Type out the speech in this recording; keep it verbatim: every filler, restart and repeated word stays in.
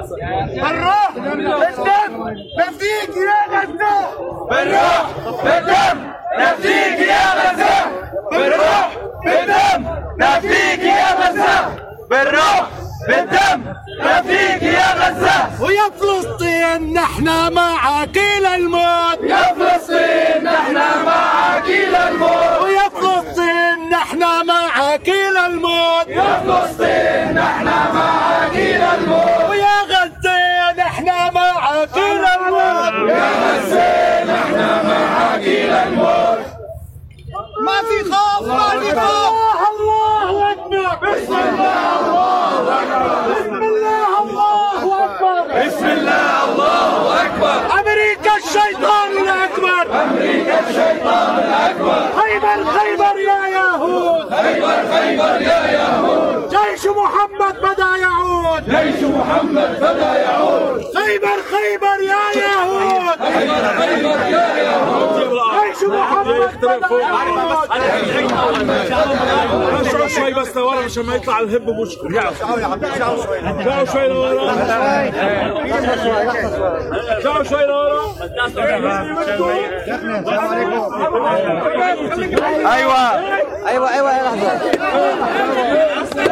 بالروح بالدم نفديك يا غزة. بالروح بالدم نفديك يا غزة. بالروح بالدم نفديك يا غزة. بالروح بالدم نفديك يا غزة. ويا فلسطين نحن معك إلى الموت. يا فلسطين نحن معك إلى الموت. ويا فلسطين نحن معك إلى الموت. يا فلسطين نحن معك إلى الموت. ويا غزة نحن معك إلى الموت. يا غزة نحن معك إلى الموت. ما في خوف ما في خوف. الله أكبر. بسم الله الله أكبر. بسم الله الله أكبر. بسم الله الله أكبر. أمريكا الشيطان الأكبر. أمريكا الشيطان الأكبر. خيبر خيبر يا يهود. خيبر خيبر يا يهود. جيش محمد بدا يعود. جيش محمد بدا يعود. خيبر خيبر يا يهود. خيبر خيبر يا يهود. جيش محمد بدا يعود. رجعوا شوي بس لورا عشان ما يطلع الهب بوشكم. رجعوا شوي لورا. رجعوا شوي لورا. ايوه ايوه ايوه لحظه.